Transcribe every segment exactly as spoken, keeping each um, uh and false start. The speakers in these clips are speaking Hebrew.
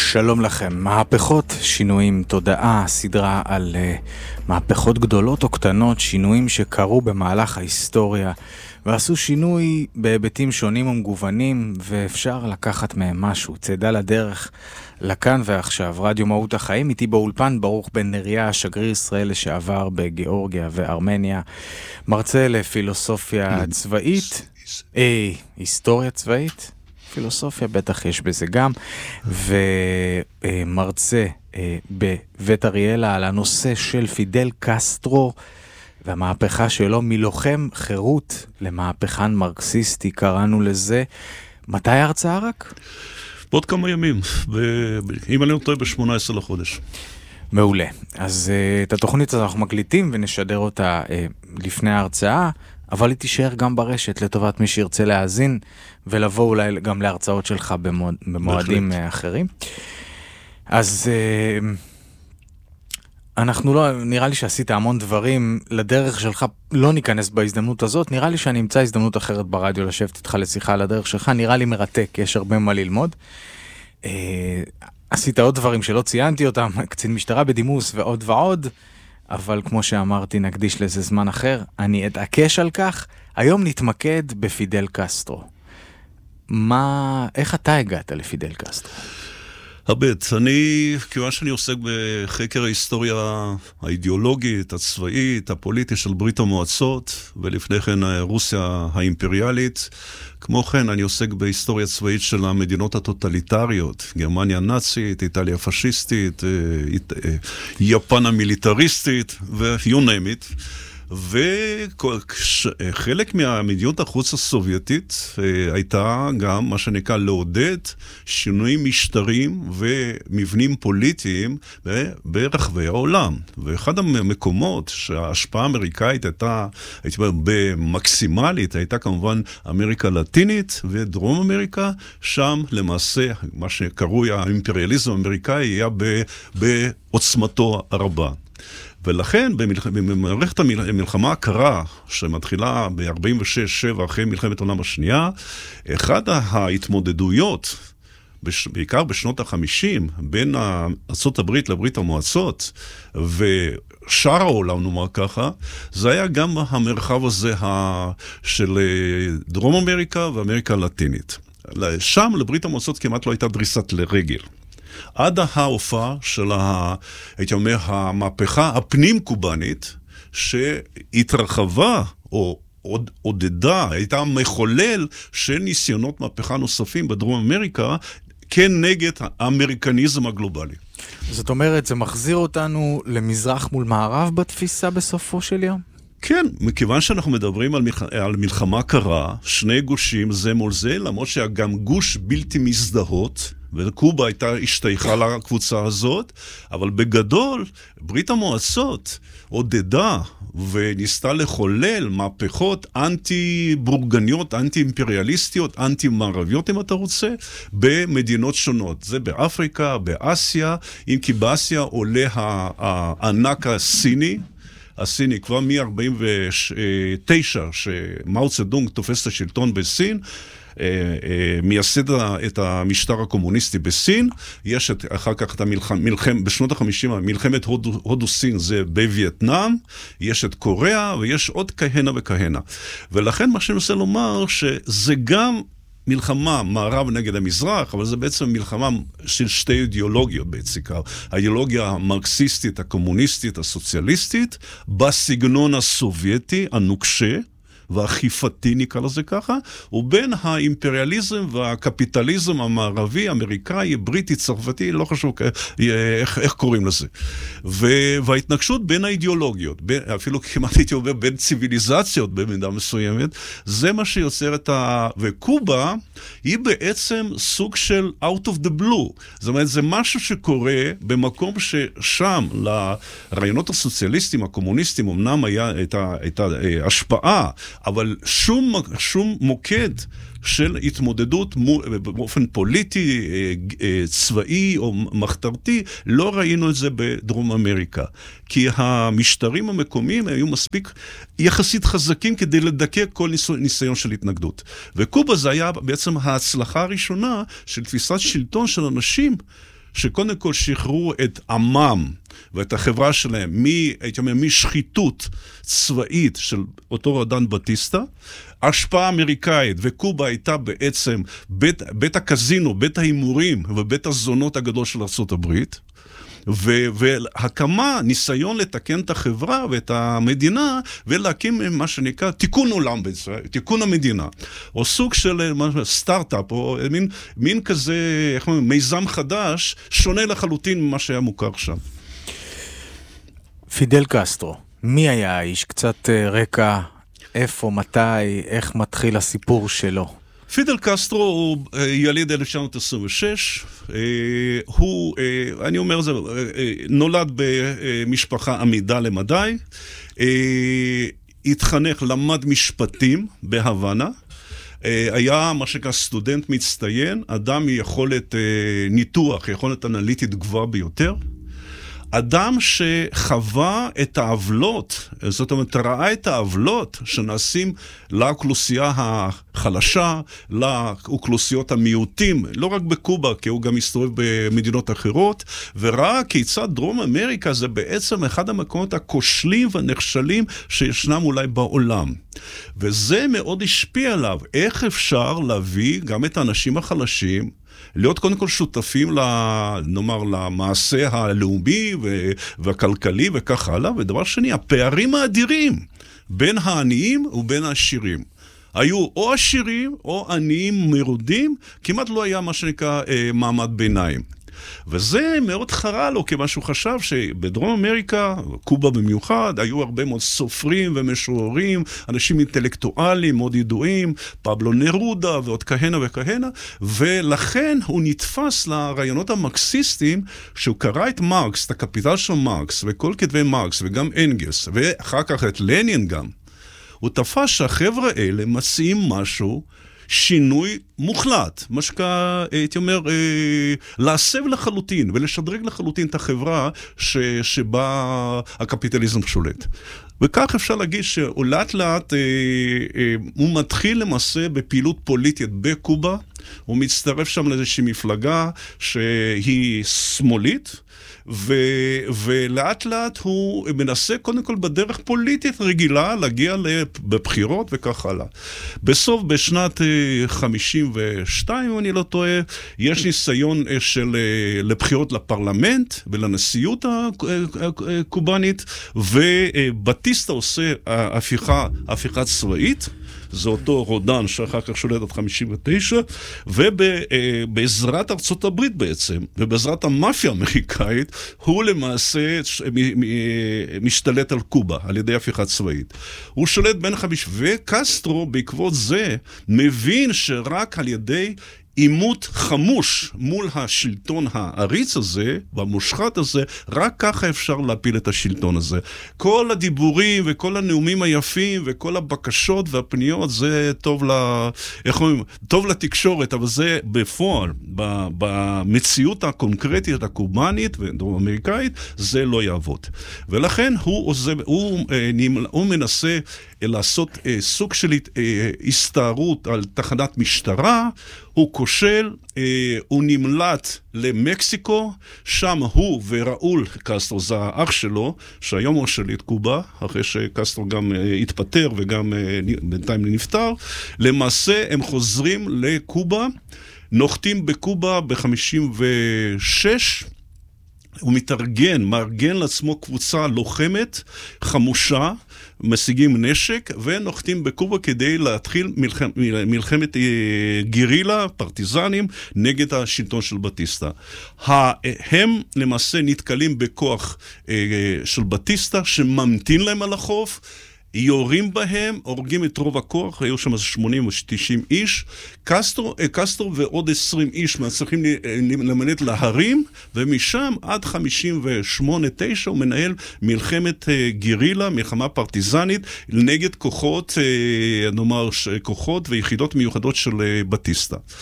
שלום לכם. מהפכות, שינויים, תודעה, סדרה על uh, מהפכות גדולות או קטנות, שינויים שקרו במהלך ההיסטוריה ועשו שינוי בהיבטים שונים ומגוונים, ואפשר לקחת מהם משהו. צעדה לדרך לכאן ועכשיו. רדיו מהות החיים, איתי באולפן ברוך בן נריה, שגריר ישראל לשעבר בגיאורגיה וארמניה, מרצה לפילוסופיה צבאית, אה, היסטוריה צבאית, פילוסופיה בטח יש בזה גם, ומרצה בבית אריאלה על הנושא של פידל קסטרו והמהפכה שלו, מלוחם חירות למהפכן מרקסיסטי, קראנו לזה. מתי ההרצאה רק? בעוד כמה ימים, אם אני לא טועה ב-שמונה עשרה לחודש. מעולה. אז את התוכנית הזאת אנחנו מקליטים ונשדר אותה לפני ההרצאה, אבל היא תישאר גם ברשת לטובת מי שירצה להאזין ולבוא אולי גם להרצאות שלך במועד, במועדים בהחלט. אחרים. אז אנחנו לא, נראה לי שעשית המון דברים לדרך שלך, לא ניכנס בהזדמנות הזאת, נראה לי שאני אמצא הזדמנות אחרת ברדיו לשבת איתך לשיחה על הדרך שלך, נראה לי מרתק, יש הרבה מה ללמוד. עשית עוד דברים שלא ציינתי אותם, קצין משטרה בדימוס ועוד ועוד, אבל כמו שאמרתי, נקדיש לזה זמן אחר. אני אתעקש על כך. היום נתמקד בפידל קסטרו. מה, איך אתה הגעת לפידל קסטרו? הבט, אני, כיוון שאני עוסק בחקר ההיסטוריה האידיאולוגית, הצבאית, הפוליטית של ברית המועצות, ולפני כן רוסיה האימפריאלית, כמו כן אני עוסק בהיסטוריה צבאית של המדינות הטוטליטריות, גרמניה הנאצית, איטליה הפשיסטית, יפן המיליטריסטית, ו-you name it. וחלק מהמדיניות החוץ הסובייטית הייתה גם מה שנקרא לעודד שינויים משטרים ומבנים פוליטיים ברחבי העולם. ואחד המקומות שההשפעה האמריקאית הייתה, הייתי אומר, במקסימלית, הייתה כמובן אמריקה הלטינית ודרום אמריקה, שם למעשה מה שקרוי האימפריאליזם האמריקאי היה בעוצמתו הרבה. ולכן במערכת המלחמה הקרה שמתחילה ב-ארבעים ושש שבע אחרי מלחמת העולם השנייה, אחד ההתמודדויות בעיקר בשנות ה-חמישים בין ארצות הברית לברית המועצות ושאר העולם נאמר ככה, זה היה גם המרחב הזה של דרום אמריקה ואמריקה הלטינית. שם לברית המועצות כמעט לא הייתה דריסת לרגל. עד ההופעה של, ה, הייתי אומר, המהפכה הפנים-קובנית, שהתרחבה או עוד, עודדה, הייתה מחולל של ניסיונות מהפכה נוספים בדרום אמריקה, כנגד האמריקניזם הגלובלי. זאת אומרת, זה מחזיר אותנו למזרח מול מערב בתפיסה בסופו של יום? כן, מכיוון שאנחנו מדברים על, מח... על מלחמה קרה, שני גושים זה מול זה, למרות שגם גוש בלתי מזדהות, וקובה הייתה השתייכה לקבוצה הזאת, אבל בגדול ברית המועצות עודדה וניסתה לחולל מהפכות אנטי-בורגניות, אנטי-אימפריאליסטיות, אנטי-מערביות אם אתה רוצה, במדינות שונות. זה באפריקה, באסיה, אם כי באסיה עולה הענק הסיני, הסיני כבר מ-ארבעים ותשע שמאו צדונג תופס את השלטון בסין, מייסד את המשטר הקומוניסטי בסין, יש את, אחר כך את המלחמת, בשנות ה-חמישים, מלחמת הודו, הודו סין זה בווייטנאם, יש את קוריאה ויש עוד כהנה וכהנה. ולכן מה שאני רוצה לומר שזה גם מלחמה מערב נגד המזרח, אבל זה בעצם מלחמה של שתי אידיאולוגיות בעיקר. האידיאולוגיה המרקסיסטית, הקומוניסטית, הסוציאליסטית, בסגנון הסובייטי, הנוקשה, והחיפתי נקרא לזה ככה, ובין האימפריאליזם והקפיטליזם המערבי, אמריקאי, בריטי, צרפתי, לא חשוב איך, איך קוראים לזה. וההתנגשות בין האידיאולוגיות, בין, אפילו כמעט הייתי אומר בין ציוויליזציות במידה מסוימת, זה מה שיוצר את ה... וקובה היא בעצם סוג של out of the blue. זאת אומרת, זה משהו שקורה במקום ששם לרעיונות הסוציאליסטים, הקומוניסטים, אמנם היה את ה, את ההשפעה, אבל שום, שום מוקד של התמודדות באופן פוליטי, צבאי או מחתרתי, לא ראינו את זה בדרום אמריקה. כי המשטרים המקומיים היו מספיק יחסית חזקים כדי לדכא כל ניסיון של התנגדות. וקובה זה היה בעצם ההצלחה הראשונה של תפיסת שלטון של אנשים שקודם כל שחררו את עמם ואת החברה שלהם מי, הייתי אומר, משחיתות צבאית של אותו רודן בטיסטה, השפעה אמריקאית, וקובה הייתה בעצם בית, בית הקזינו, בית ההימורים ובית הזונות הגדול של ארצות הברית, ו- והקמה, ניסיון לתקן את החברה ואת המדינה, ולהקים מה שנקרא תיקון עולם בישראל, תיקון המדינה, או סוג של סטארט-אפ, או מין, מין כזה, איך אומרים, מיזם חדש, שונה לחלוטין ממה שהיה מוכר שם. פידל קסטרו, מי היה האיש? קצת רקע, איפה, מתי, איך מתחיל הסיפור שלו? פידל קסטרו הוא יליד אלף תשע מאות עשרים ושש, הוא, אני אומר זה, נולד במשפחה עמידה למדי, התחנך, למד משפטים בהוואנה, היה מה שנקרא סטודנט מצטיין, אדם מיכולת ניתוח, יכולת אנליטית גבוהה ביותר, אדם שחווה את העוולות, זאת אומרת, ראה את העוולות שנעשים לאוכלוסייה החלשה, לאוכלוסיות המיעוטים, לא רק בקובה, כי הוא גם מסתובב במדינות אחרות, וראה כיצד דרום אמריקה זה בעצם אחד המקומות הכושלים והנכשלים שישנם אולי בעולם. וזה מאוד השפיע עליו, איך אפשר להביא גם את האנשים החלשים, להיות קודם כל שותפים, נאמר, למעשה הלאומי והכלכלי וכך הלאה, ודבר שני, הפערים האדירים בין העניים ובין העשירים. היו או עשירים או עניים מרודים, כמעט לא היה מה שנקרא מעמד ביניים. וזה מאוד חרה לו, כיוון שהוא חשב שבדרום אמריקה, קובה במיוחד, היו הרבה מאוד סופרים ומשוררים, אנשים אינטלקטואלים מאוד ידועים, פבלו נרודה ועוד כהנה וכהנה, ולכן הוא נתפס לרעיונות המרקסיסטיים, שהוא קרא את מרקס, את הקפיטל של מרקס, וכל כתבי מרקס, וגם אנגלס, ואחר כך את לנין גם, הוא תפס שהחבר'ה האלה מציעים משהו, שינוי מוחלט, מה שקרה, הייתי אומר, אה, להסב לחלוטין ולשדרג לחלוטין את החברה ש, שבה הקפיטליזם שולט. וכך אפשר להגיד שלאט לאט אה, אה, הוא מתחיל למעשה בפעילות פוליטית בקובה, הוא מצטרף שם לאיזושהי מפלגה שהיא שמאלית, ו, ולאט לאט הוא מנסה קודם כל בדרך פוליטית רגילה להגיע לבחירות וכך הלאה. בסוף בשנת חמישים ושתיים, אם אני לא טועה, יש ניסיון של לבחירות לפרלמנט ולנשיאות הקובנית, ובטיסטה עושה הפיכה, הפיכה צבאית, זה אותו רודן שאחר כך שולט עד חמישים ותשע, ובעזרת ארצות הברית בעצם, ובעזרת המאפיה האמריקאית, הוא למעשה משתלט על קובה, על ידי הפיכה צבאית. הוא שולט בין חמישים, וקסטרו בעקבות זה מבין שרק על ידי עימות חמוש מול השלטון העריץ הזה והמושחת הזה, רק ככה אפשר להפיל את השלטון הזה. כל הדיבורים וכל הנאומים היפים וכל הבקשות והפניות, זה טוב, לה, איך אומרים, טוב לתקשורת, אבל זה בפועל, במציאות הקונקרטית הקובנית ודרום אמריקאית, זה לא יעבוד. ולכן הוא, עוזב, הוא, הוא מנסה לעשות סוג של הסתערות על תחנת משטרה, הוא כושל, הוא נמלט למקסיקו, שם הוא וראול קסטרו, זה האח שלו, שהיום הוא שליט קובה, אחרי שקסטרו גם התפטר וגם בינתיים נפטר, למעשה הם חוזרים לקובה, נוחתים בקובה ב-חמישים ושש, הוא מתארגן, מארגן לעצמו קבוצה לוחמת, חמושה, משיגים נשק, ונוחתים בקובה כדי להתחיל מלחמת, מלחמת גרילה, פרטיזנים, נגד השלטון של בטיסטה. הם למעשה נתקלים בכוח של בטיסטה, שממתין להם על החוף, יורים בהם, הורגים את רוב הכוח, היו שם שמונים או תשעים איש, קסטרו, קסטרו ועוד עשרים איש מצליחים למנת להרים, ומשם עד חמישים ושמונה תשע הוא מנהל מלחמת גרילה, מלחמה פרטיזנית, נגד כוחות, נאמר, כוחות ויחידות מיוחדות של בטיסטה.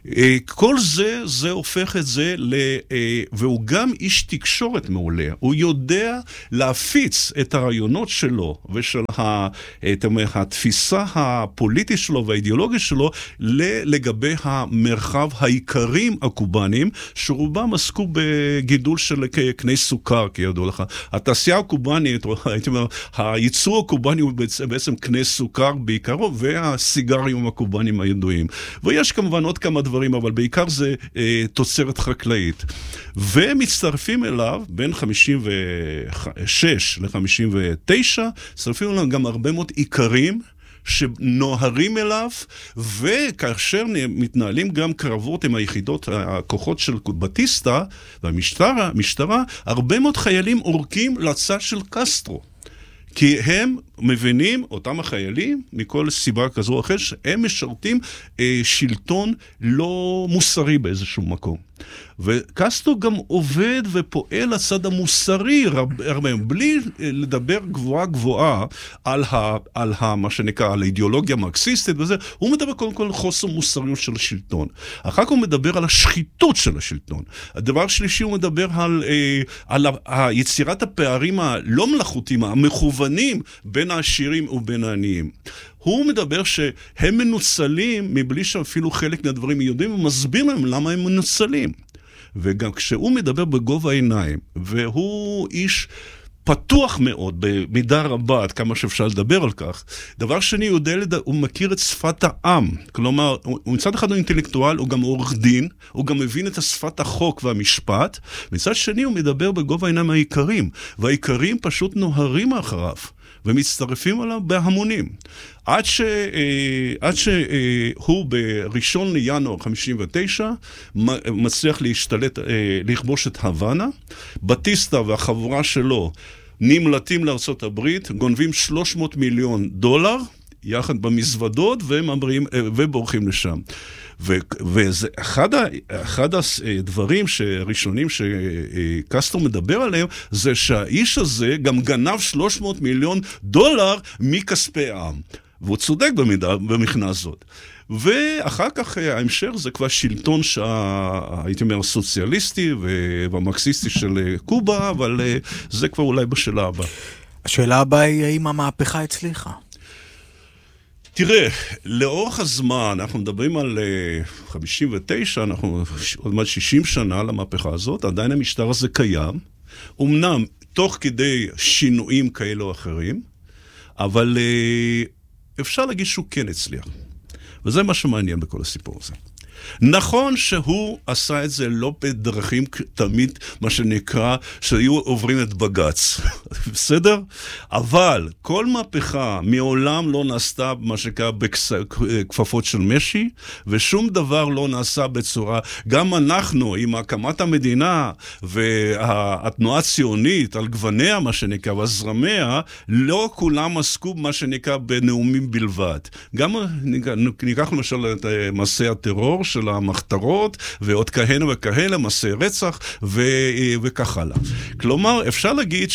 כל זה, זה הופך את זה, ל... והוא גם איש תקשורת מעולה. הוא יודע להפיץ את הרעיונות שלו ושל ה... התפיסה הפוליטית שלו והאידיאולוגית שלו לגבי המרחב העיקרים הקובנים, שרובם עסקו בגידול של קני סוכר, כי ידעו לך. התעשייה הקובנית, הייתי אומר, הייצור הקובני הוא בעצם קני סוכר בעיקרו, והסיגרים הקובנים הידועים. ויש כמובן עוד כמה דברים, אבל בעיקר זה אה, תוצרת חקלאית. ומצטרפים אליו, בין חמישים ושש ל-חמישים ותשע, מצטרפים אליו גם הרבה מאוד עיקרים, שנוהרים אליו, וכאשר מתנהלים גם קרבות עם היחידות, הכוחות של בטיסטה, והמשטרה, משטרה, הרבה מאוד חיילים עורקים לצד של קסטרו. כי הם מבינים, אותם החיילים, מכל סיבה כזו או אחרת, שהם משרתים אה, שלטון לא מוסרי באיזשהו מקום. וקסטרו גם עובד ופועל לצד המוסרי, הרבה, בלי לדבר גבוהה גבוהה על, ה, על ה, מה שנקרא, על האידיאולוגיה המרקסיסטית וזה, הוא מדבר קודם כל על חוסר מוסריות של השלטון. אחר כך הוא מדבר על השחיתות של השלטון. הדבר שלישי הוא מדבר על, על יצירת הפערים הלא מלאכותיים, המכוונים בין העשירים ובין העניים. הוא מדבר שהם מנוצלים מבלי שאפילו חלק מהדברים יודעים, ומסביר להם למה הם מנוצלים. וגם כשהוא מדבר בגובה העיניים, והוא איש פתוח מאוד, במידה רבה, עד כמה שאפשר לדבר על כך. דבר שני, הוא, יודע, הוא מכיר את שפת העם. כלומר, הוא מצד אחד הוא אינטלקטואל, הוא גם עורך דין, הוא גם מבין את השפת החוק והמשפט. מצד שני, הוא מדבר בגובה העיניים העיקרים, והעיקרים פשוט נוהרים אחריו. ומצטרפים עליו בהמונים. עד ש, עד שהוא בראשון לינואר חמישים ותשע מצליח להשתלט, לכבוש את הוואנה. בטיסטה והחבורה שלו נמלטים לארצות הברית, גונבים שלוש מאות מיליון דולר, יחד במזוודות, ומאמרים, ובורחים לשם. וזה אחד, אחד הדברים ראשונים שקסטרו מדבר עליהם, זה שהאיש הזה גם גנב שלוש מאות מיליון דולר מכספי העם. והוא צודק במידה, במכנה הזאת. ואחר כך ההמשך זה כבר שלטון שהייתי אומר סוציאליסטי והמרקסיסטי של קובה, אבל זה כבר אולי בשאלה הבאה. השאלה הבאה היא האם המהפכה הצליחה? תראה, לאורך הזמן, אנחנו מדברים על uh, חמישים ותשע, אנחנו עוד מעט שישים שנה למהפכה הזאת, עדיין המשטר הזה קיים, אמנם תוך כדי שינויים כאלה או אחרים, אבל uh, אפשר להגיד שהוא כן הצליח. וזה מה שמעניין בכל הסיפור הזה. נכון שהוא עשה את זה לא בדרכים תמיד, מה שנקרא, שהיו עוברים את בגץ. בסדר? אבל כל מהפכה מעולם לא נעשתה, מה שנקרא, בכפפות של משי, ושום דבר לא נעשה בצורה, גם אנחנו, עם הקמת המדינה והתנועה הציונית, על גווניה, מה שנקרא, והזרמיה, לא כולם עסקו, מה שנקרא, בנאומים בלבד. גם ניקח למשל את מעשי הטרור, של המחתרות, ועוד כהנה וכהנה, מסעי רצח, ו... וכך הלאה. כלומר, אפשר להגיד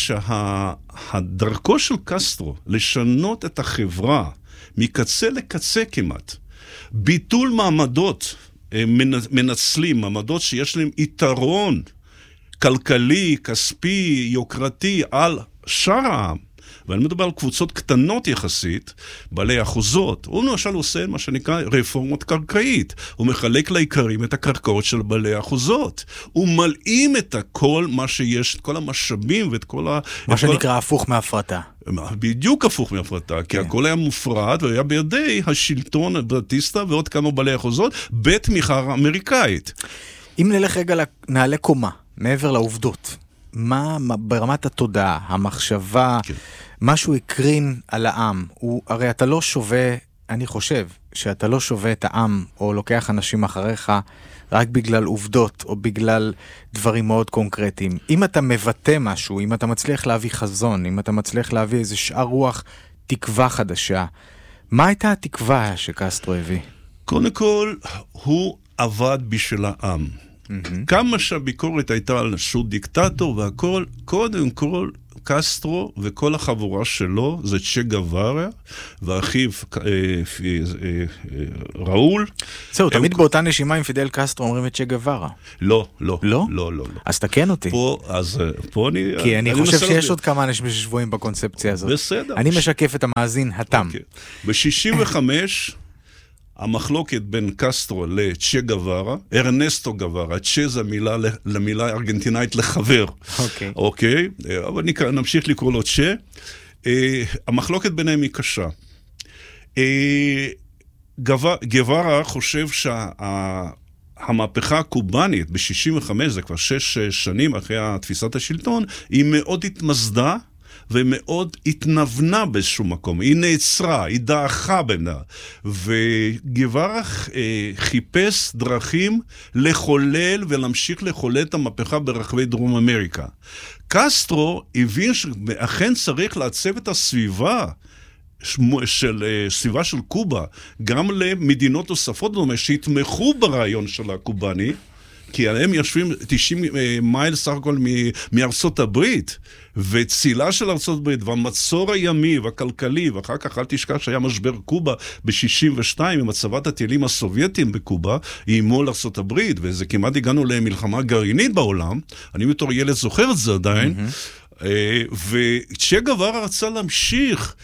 שהדרכו של קסטרו לשנות את החברה מקצה לקצה כמעט, ביטול מעמדות מנצלים, מעמדות שיש להם יתרון כלכלי, כספי, יוקרתי על שאר העם, ואני מדבר על קבוצות קטנות יחסית, בעלי אחוזות. הוא למשל עושה מה שנקרא רפורמות קרקעית. הוא מחלק לעיקרים את הקרקעות של בעלי אחוזות. הוא מלאים את הכל מה שיש, את כל המשאבים ואת כל ה... מה שנקרא כל... הפוך מהפרטה. בדיוק הפוך מהפרטה, כי כן. הכל היה מופרד והיה בידי השלטון הבטיסטה ועוד כמה בעלי אחוזות בתמיכה אמריקאית. אם נלך רגע נעלה קומה, מעבר לעובדות, מה, מה ברמת התודעה, המחשבה, כן. משהו הקרין על העם, הוא, הרי אתה לא שווה, אני חושב, שאתה לא שווה את העם, או לוקח אנשים אחריך, רק בגלל עובדות, או בגלל דברים מאוד קונקרטיים. אם אתה מבטא משהו, אם אתה מצליח להביא חזון, אם אתה מצליח להביא איזה שאר רוח, תקווה חדשה, מה הייתה התקווה שקסטרו הביא? קודם כל, הוא עבד בשביל העם. Mm-hmm. כמה שהביקורת הייתה על שהוא דיקטטור והכל, קודם כל קסטרו וכל החבורה שלו זה צ'ה גווארה, ואחיו ראול. זהו, תמיד באותה נשימה עם פידל קסטרו אומרים את צ'ה גווארה. לא, לא. לא? לא, לא. אז תקן אותי. פה, אז פה אני... כי אני חושב שיש עוד כמה אנשים ששבועים בקונספציה הזאת. בסדר. אני משקף את המאזין, התם. ב-שישים וחמש... המחלוקת בין קסטרו לצ'ה גווארה, ארנסטו גווארה, צ'ה זה מילה למילה ארגנטינאית לחבר. אוקיי. אוקיי, אבל נמשיך לקרוא לו צ'ה. המחלוקת ביניהם היא קשה. גווארה חושב שהמהפכה הקובנית ב-שישים וחמש, זה כבר שש שנים אחרי תפיסת השלטון, היא מאוד התמסדה, ומאוד התנבנה באיזשהו מקום, היא נעצרה, היא דעכה בינה, וגווארה אה, חיפש דרכים לחולל ולהמשיך לחולל את המהפכה ברחבי דרום אמריקה. קסטרו הבין שאכן צריך לעצב את הסביבה, של סביבה של קובה, גם למדינות נוספות דומה, שהתמכו ברעיון של הקובני, כי הם יושבים תשעים מייל סך הכל מארצות הברית, וצילה של ארצות הברית, והמצור הימי והכלכלי, ואחר כך אל תשכח שהיה משבר קובה ב-שישים ושתיים, עם הצבת הטילים הסובייטיים בקובה, איימו על ארצות הברית, וזה כמעט הגענו למלחמה גרעינית בעולם, אני בתור ילד זוכר את זה עדיין, וצ'ה גווארה רצה להמשיך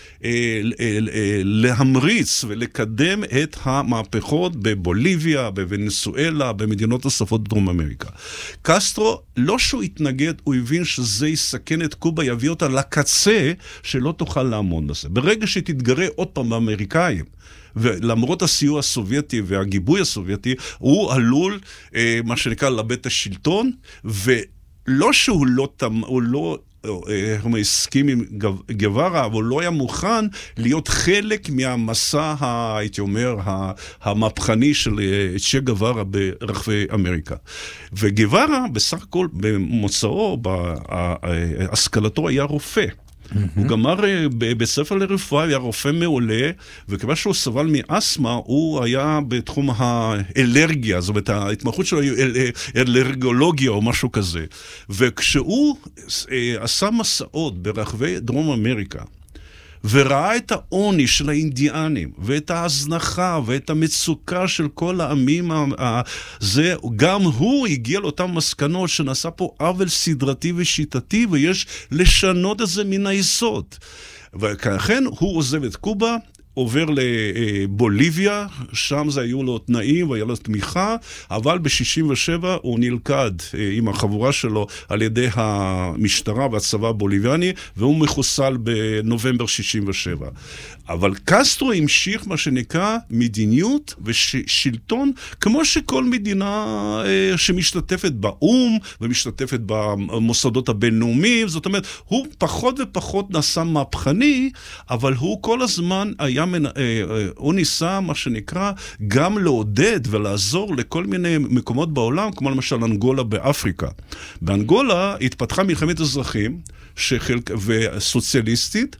להמריץ ולקדם את המהפכות בבוליביה, בוונצואלה, במדינות נוספות דרום אמריקה. קסטרו, לא שהוא התנגד, הוא הבין שזה יסכן את קובה, יביא אותה לקצה שלא תוכל לעמוד בזה. ברגע שתתגרה עוד פעם באמריקאים, ולמרות הסיוע הסובייטי והגיבוי הסובייטי, הוא עלול, מה שנקרא, לבית השלטון, ולא שהוא לא, הוא לא הוא הסכים עם גווארה, אבל הוא לא היה מוכן להיות חלק מהמסע, הייתי אומר, המהפכני של צ'ה גווארה ברחבי אמריקה. וגווארה, בסך הכל, במוצאו, בהשכלתו היה רופא. הוא גמר בספר לרפואה, היה רופא מעולה, וכיוון שהוא סבל מאסמה, הוא היה בתחום האלרגיה, זאת אומרת, ההתמחות שלו היא אלרגולוגיה או משהו כזה. וכשהוא עשה מסעות ברחבי דרום אמריקה, וראה את העוני של האינדיאנים, ואת ההזנחה, ואת המצוקה של כל העמים, זה, גם הוא הגיע לאותם מסקנות שנעשה פה עוול סדרתי ושיטתי, ויש לשנות את זה מן היסוד. וכן הוא עוזב את קובה, עובר לבוליביה, שם זה היו לו תנאים והיה לו תמיכה, אבל ב-שישים ושבע הוא נלכד עם החבורה שלו על ידי המשטרה והצבא הבוליביאני, והוא מחוסל בנובמבר שישים ושבע. אבל קסטרו המשיך מה שנקרא מדיניות ושלטון, כמו שכל מדינה שמשתתפת באום ומשתתפת במוסדות הבינלאומיים, זאת אומרת, הוא פחות ופחות נעשה מהפכני, אבל הוא כל הזמן היה, הוא ניסה מה שנקרא גם לעודד ולעזור לכל מיני מקומות בעולם, כמו למשל אנגולה באפריקה. באנגולה התפתחה מלחמת אזרחים, שחלק, וסוציאליסטית,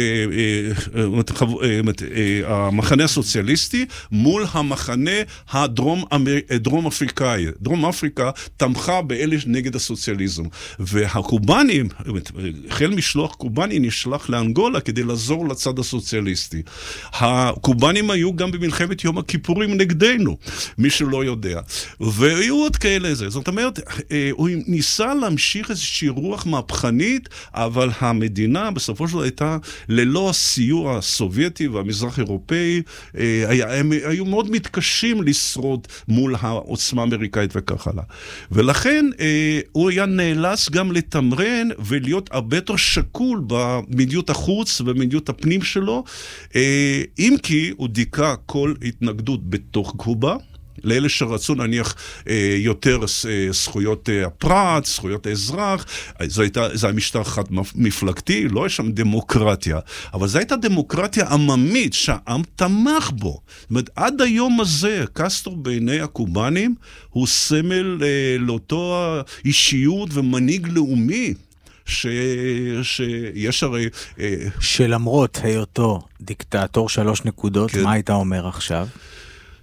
המחנה הסוציאליסטי מול המחנה הדרום דרום אפריקאי. דרום אפריקה תמכה באלה נגד הסוציאליזם. והקובנים, החל משלוח קובני נשלח לאנגולה כדי לעזור לצד הסוציאליסטי. הקובנים היו גם במלחמת יום הכיפורים נגדנו, מי שלא יודע. והיו עוד כאלה זה. זאת אומרת, הוא ניסה להמשיך איזושהי רוח מהפכנית, אבל המדינה בסופו של דבר הייתה ללא הסיוע הסובייטי והמזרח אירופאי, הם היו מאוד מתקשים לשרוד מול העוצמה האמריקאית וכך הלאה. ולכן הוא היה נאלץ גם לתמרן ולהיות הרבה יותר שקול במדיניות החוץ ומדיניות הפנים שלו, אם כי הוא דיכא כל התנגדות בתוך קובה, לאלה שרצו נניח יותר זכויות הפרט, זכויות האזרח, זה הייתה, זה היה משטר חד מפלגתי, לא יש שם דמוקרטיה, אבל זו הייתה דמוקרטיה עממית שהעם תמך בו. זאת אומרת, עד היום הזה, קסטרו בעיני הקובנים הוא סמל לאותו אישיות ומנהיג לאומי, ש... שיש הרי... שלמרות היותו דיקטטור שלוש נקודות, כן. מה היית אומר עכשיו?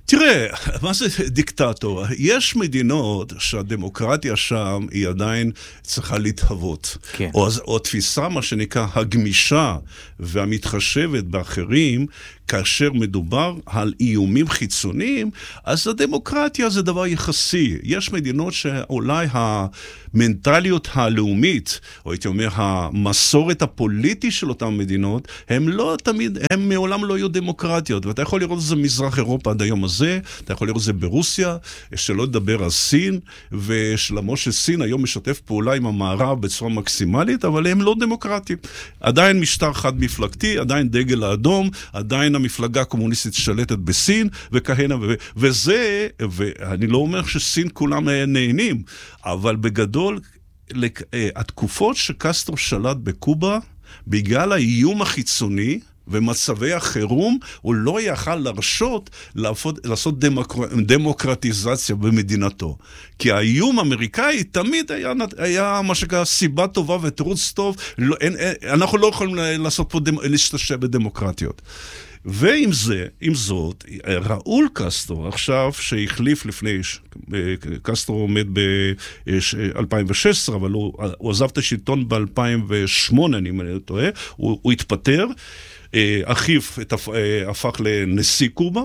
תראה, מה זה דיקטטור? יש מדינות שהדמוקרטיה שם היא עדיין צריכה להתהוות. כן. או, או תפיסה, מה שנקרא, הגמישה והמתחשבת באחרים, כאשר מדובר על איומים חיצוניים, אז הדמוקרטיה זה דבר יחסי. יש מדינות שאולי המנטליות הלאומית, או הייתי אומר, המסורת הפוליטי של אותן מדינות, הם לא תמיד, הם מעולם לא יהיו דמוקרטיות. ואתה יכול לראות את זה במזרח אירופה עד היום הזה, אתה יכול לראות את זה ברוסיה, שלא לדבר על סין, ושלמות שסין היום משתף פעולה עם המערב בצורה מקסימלית, אבל הם לא דמוקרטיים. עדיין משטר חד מפלגתי, עדיין דגל האדום, עדיין המפלגה הקומוניסטית שלטת בסין, וכהנה, ו- וזה, ואני לא אומר שסין כולם נהנים, אבל בגדול, התקופות שקסטרו שלט בקובה, בגלל האיום החיצוני, ומצבי החירום, הוא לא יכל להרשות לעשות דמוקר... דמוקרטיזציה במדינתו. כי האיום האמריקאי תמיד היה, היה מה שקרה סיבה טובה ותירוץ טוב, לא, אין, אין, אנחנו לא יכולים לעשות פה, דמ... להשתמש בדמוקרטיות. ועם זה, עם זאת, ראול קסטרו, עכשיו שהחליף לפני, קסטרו עומד ב-אלפיים ושש עשרה, אבל הוא, הוא עזב את השלטון ב-אלפיים ושמונה, אני טועה, הוא, הוא התפטר, אחיו הפך לנשיא קובה.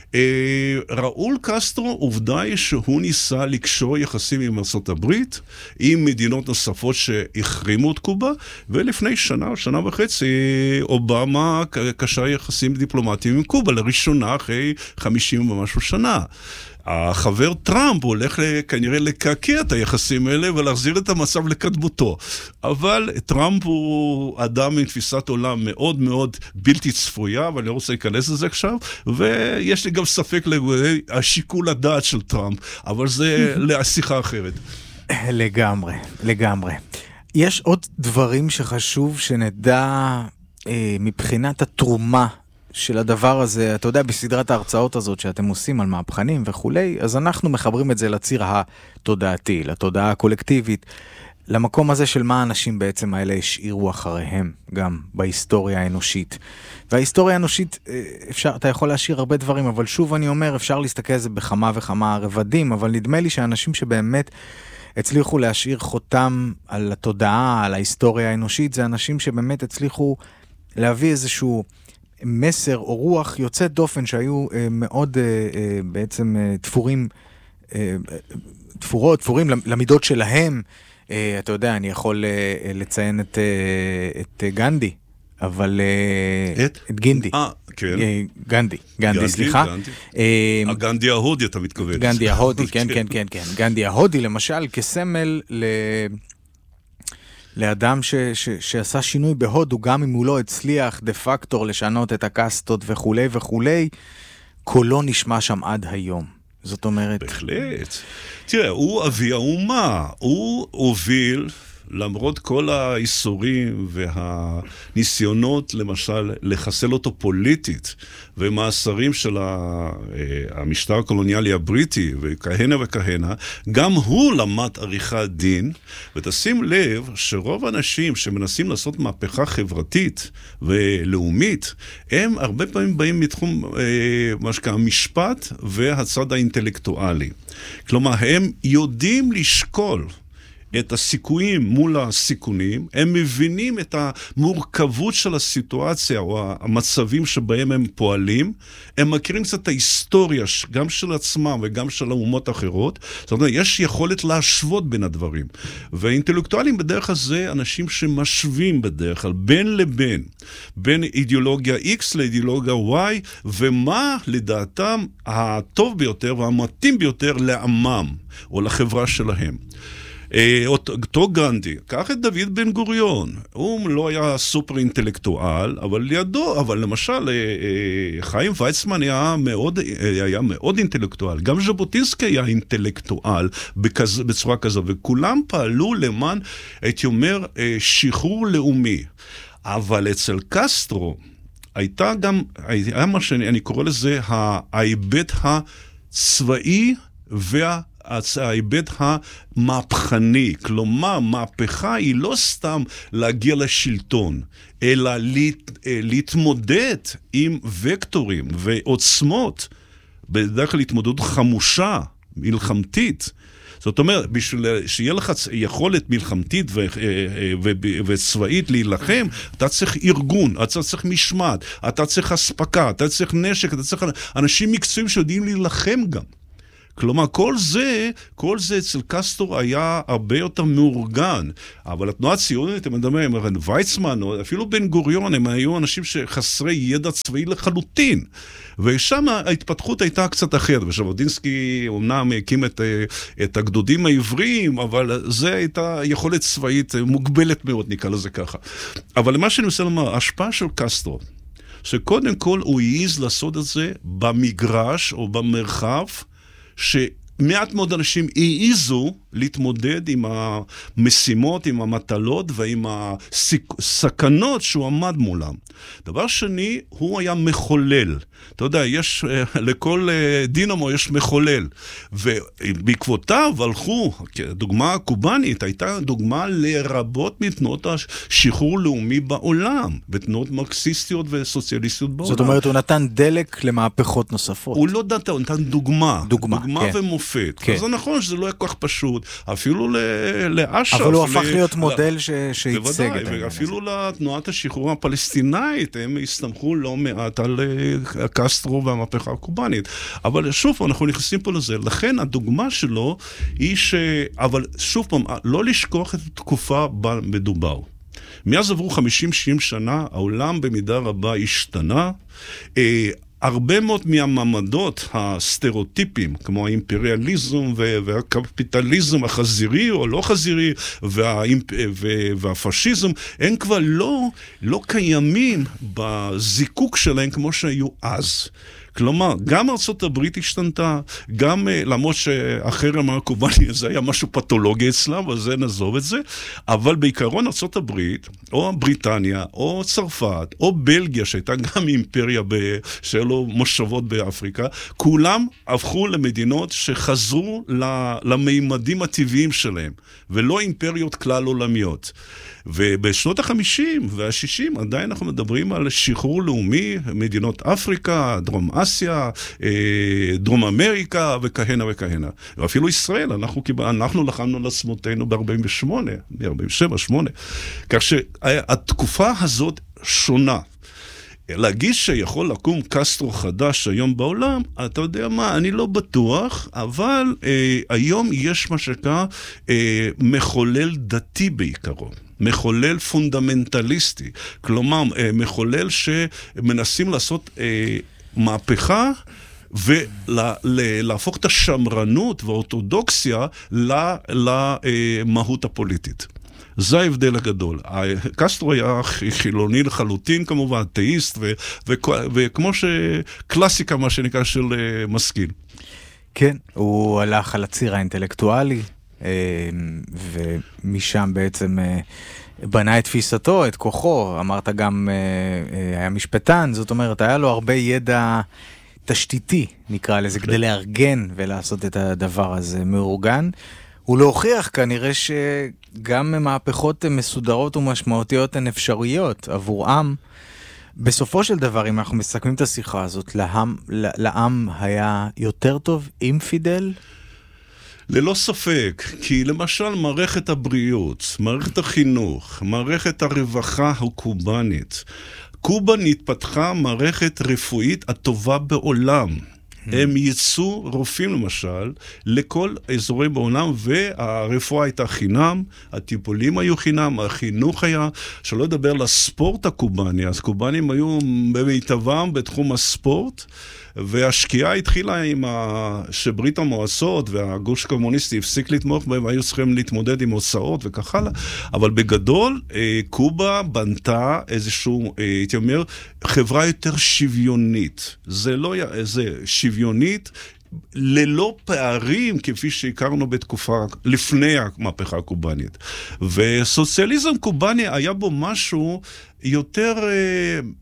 ראול קסטרו, עובדה היא שהוא ניסה לקשור יחסים עם ארצות הברית, עם מדינות נוספות שהחרימו את קובה, ולפני שנה, שנה וחצי, אובמה קשר יחסים דיפלומטיים עם קובה, לראשונה אחרי חמישים ומשהו שנה. החבר טראמפ הולך כנראה לקעקע את היחסים האלה ולהחזיר את המצב לקדמותו. אבל טראמפ הוא אדם עם תפיסת עולם מאוד מאוד בלתי צפויה, ואני לא רוצה להיכנס לזה עכשיו, ויש לי גם ספק לגבי השיקול הדעת של טראמפ, אבל זה לשיחה אחרת. לגמרי, לגמרי. יש עוד דברים שחשוב שנדע אה, מבחינת התרומה של הדבר הזה, אתה יודע, בסדרת ההרצאות הזאת שאתם עושים על מהפכנים וכולי, אז אנחנו מחברים את זה לציר התודעתי, לתודעה הקולקטיבית, למקום הזה של מה האנשים בעצם האלה השאירו אחריהם, גם בהיסטוריה האנושית. וההיסטוריה האנושית, אפשר, אתה יכול להשאיר הרבה דברים, אבל שוב אני אומר, אפשר להסתכל על זה בכמה וכמה רבדים, אבל נדמה לי שאנשים שבאמת הצליחו להשאיר חותם על התודעה, על ההיסטוריה האנושית, זה אנשים שבאמת הצליחו להביא איזשהו מסר או רוח יוצא דופן שהיו אה, מאוד אה, אה, בעצם אה, תפורים, אה, תפורות, תפורים למידות שלהם. אה, אתה יודע, אני יכול אה, לציין את, אה, את אה, גנדי, אבל אה, את? את גינדי. אה, כן. אה, גנדי, גנדי, גנדי סליחה. גנדי. אה, הגנדי ההודי, אתה מתכוון. גנדי ההודי, כן, כן, כן, כן. גנדי ההודי, למשל, כסמל ל... לאדם ש, ש, שעשה שינוי בהודו, גם אם הוא לא הצליח דה פקטור לשנות את הקסטות וכו' וכו', קולו נשמע שם עד היום. זאת אומרת... בהחלט. תראה, הוא אבי האומה, הוא הוביל, למרות כל האיסורים והניסיונות, למשל, לחסל אותו פוליטית, ומאסרים של המשטר הקולוניאלי הבריטי, וכהנה וכהנה, גם הוא למד עריכת דין, ותשים לב שרוב האנשים שמנסים לעשות מהפכה חברתית ולאומית, הם הרבה פעמים באים מתחום מה שקרה המשפט והצד האינטלקטואלי. כלומר, הם יודעים לשקול את הסיכויים מול הסיכונים, הם מבינים את המורכבות של הסיטואציה או המצבים שבהם הם פועלים, הם מכירים קצת את ההיסטוריה גם של עצמם וגם של האומות האחרות, זאת אומרת, יש יכולת להשוות בין הדברים. והאינטלקטואלים בדרך הזה אנשים שמשווים בדרך כלל בין לבין, בין אידיאולוגיה X לאידיאולוגיה Y, ומה לדעתם הטוב ביותר והמתאים ביותר לעמם או לחברה שלהם. אותו גנדי, קח את דוד בן גוריון, הוא לא היה סופר אינטלקטואל, אבל לידו, אבל למשל חיים ויצמן היה מאוד, היה מאוד אינטלקטואל, גם ז'בוטינסקי היה אינטלקטואל בכז, בצורה כזו, וכולם פעלו למען, הייתי אומר, שחרור לאומי. אבל אצל קסטרו הייתה גם, היה מה שאני קורא לזה, ההיבט הצבאי וה ההיבט המהפכני, כלומר, מהפכה היא לא סתם להגיע לשלטון, אלא להת, להתמודד עם וקטורים ועוצמות בדרך כלל התמודדות חמושה, מלחמתית. זאת אומרת, בשביל שיהיה לך יכולת מלחמתית ו- ו- ו- וצבאית להילחם, אתה צריך ארגון, אתה צריך משמעת, אתה צריך הספקה, אתה צריך נשק, אתה צריך אנשים מקצועיים שיודעים להילחם גם. כלומר, כל זה, כל זה אצל קסטרו היה הרבה יותר מאורגן. אבל התנועה הציונית, הם מדברים, ויצמן, או אפילו בן גוריון, הם היו אנשים שחסרי ידע צבאי לחלוטין. ושם ההתפתחות הייתה קצת אחרת. וז'בוטינסקי אומנם הקים את, את הגדודים העבריים, אבל זה הייתה יכולת צבאית מוגבלת מאוד, נקרא לזה ככה. אבל מה שאני רוצה לומר, ההשפעה של קסטרו, שקודם כל הוא העיז לעשות את זה במגרש או במרחב, שמעט מאוד אנשים העיזו להתמודד עם המשימות, עם המטלות ועם הסכנות שהוא עמד מולם. דבר שני, הוא היה מחולל. אתה יודע, יש, לכל דינמו יש מחולל. ובעקבותיו הלכו, דוגמה קובנית, הייתה דוגמה לרבות מתנועות השחרור לאומי בעולם, בתנועות מרקסיסטיות וסוציאליסטיות בעולם. זאת אומרת, הוא נתן דלק למהפכות נוספות. הוא לא נתן, הוא נתן דוגמה. דוגמה, דוגמה כן. ומופת. כן. אז זה נכון שזה לא היה כל כך פשוט. אפילו לאש"ף. אבל הוא הפך להיות מודל שייצג את העניין הזה. אפילו לתנועת השחרור הפלסטינאית, הם הסתמכו לא מעט על קסטרו והמהפכה הקובנית. אבל שוב, אנחנו נכנסים פה לזה. לכן הדוגמה שלו היא ש... אבל שוב פעם, לא לשכוח את התקופה בה מדובר. מאז עברו חמישים שישים שנה, העולם במידה רבה השתנה. הרבה מאוד מהמעמדות הסטריאוטיפיים, כמו האימפריאליזם והקפיטליזם החזירי או לא חזירי, והפשיזם, הם כבר לא, לא קיימים בזיקוק שלהם כמו שהיו אז. כלומר, גם ארצות הברית השתנתה, גם למרות שהחרם הקובני זה היה משהו פתולוגי אצלם, אז זה נעזוב את זה, אבל בעיקרון ארצות הברית, או בריטניה, או צרפת, או בלגיה, שהייתה גם אימפריה שהיו לו מושבות באפריקה, כולם הפכו למדינות שחזרו למימדים הטבעיים שלהם, ולא אימפריות כלל עולמיות. ובשנות החמישים והשישים עדיין אנחנו מדברים על שחרור לאומי, מדינות אפריקה, דרום אסיה, דרום אמריקה וכהנה וכהנה. ואפילו ישראל, אנחנו, אנחנו לחמנו לעצמותינו ב-ארבעים ושמונה, ב-ארבעים ושבע, שמונה. כך שהתקופה הזאת שונה. להגיד שיכול לקום קסטרו חדש היום בעולם, אתה יודע מה, אני לא בטוח, אבל אה, היום יש מה שקרה אה, מחולל דתי בעיקרו. מחולל פונדמנטליסטי. כלומר, אה, מחולל שמנסים לעשות אה, מהפכה, ולהפוך את השמרנות והאורתודוקסיה למהות הפוליטית. זה ההבדל הגדול. קסטרו היה חילוני לחלוטין כמובן, תאיסט, ו- ו- וכמו שקלאסיקה מה שנקרא של משכיל. כן, הוא הלך על הציר האינטלקטואלי, ומשם בעצם בנה את תפיסתו, את כוחו. אמרת גם, היה משפטן, זאת אומרת, היה לו הרבה ידע תשתיתי, נקרא לזה, כדי לארגן ולעשות את הדבר הזה מאורגן. הוא להוכיח כנראה שגם מהפכות מסודרות ומשמעותיות הן אפשריות עבור עם. בסופו של דבר, אם אנחנו מסכמים את השיחה הזאת, לעם, לעם היה יותר טוב עם פידל? ללא ספק, כי למשל מערכת הבריאות, מערכת החינוך, מערכת הרווחה הקובנית, קובה נתפתחה מערכת רפואית הטובה בעולם. הם ייצאו רופאים למשל לכל אזורי בעולם, והרפואה הייתה חינם, הטיפולים היו חינם, החינוך היה, שלא לדבר לספורט הקובני, אז קובנים היו במיטבם בתחום הספורט, והשקיעה התחילה עם ה... שברית המועצות והגוש הקומוניסטי הפסיק לתמוך בהם, היו צריכים להתמודד עם הוצאות וכך הלאה, אבל בגדול קובה בנתה איזשהו, הייתי אומר, חברה יותר שוויונית. זה לא, זה שוויונית, ללא פערים כפי שהכרנו בתקופה לפני המהפכה הקובנית. וסוציאליזם קובני היה בו משהו יותר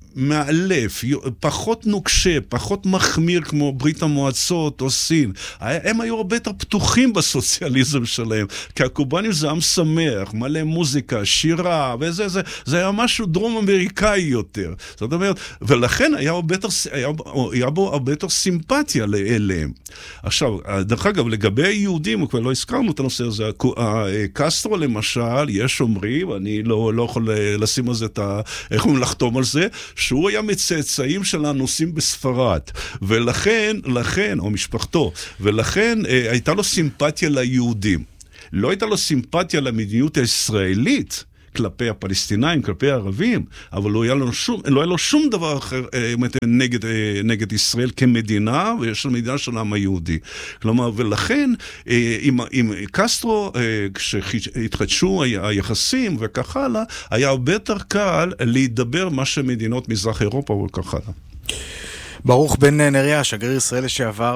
מאלף, פחות נוקשה, פחות מחמיר כמו ברית המועצות או סין. הם היו הרבה יותר פתוחים בסוציאליזם שלהם, כי הקובנים זה עם שמח, מלא מוזיקה, שירה, וזה, זה, זה היה משהו דרום אמריקאי יותר. זאת אומרת, ולכן היה הרבה יותר, היה, היה בו הרבה יותר סימפתיה אליהם. עכשיו, דרך אגב, לגבי היהודים, כבר לא הזכרנו את הנושא הזה, קסטרו למשל, יש אומרים, אני לא, לא יכול לשים על זה את ה... איך הוא לחתום על זה, שהוא היה מצאצאים של הנוסעים בספרד, ולכן, לכן, או משפחתו, ולכן אה, הייתה לו סימפתיה ליהודים. לא הייתה לו סימפתיה למדיניות הישראלית, כלפי הפלסטינאים, כלפי הערבים, אבל לא היה לו שום, לא היה לו שום דבר אחר אה, נגד, אה, נגד ישראל כמדינה, ויש לו מדינה של העם היהודי. כלומר, ולכן, אה, עם, עם קסטרו, אה, כשהתחדשו היחסים וכך הלאה, היה הרבה יותר קל להידבר מה שמדינות מזרח אירופה וכך הלאה. ברוך בן נריה, שגריר ישראל לשעבר